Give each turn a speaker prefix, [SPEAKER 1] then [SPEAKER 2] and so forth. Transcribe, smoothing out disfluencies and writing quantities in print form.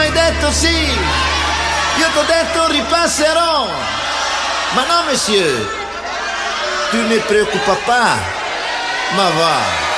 [SPEAKER 1] hai detto sì, io t'ho detto ripasserò. Ma no, monsieur, tu ne preoccupa pas, ma va.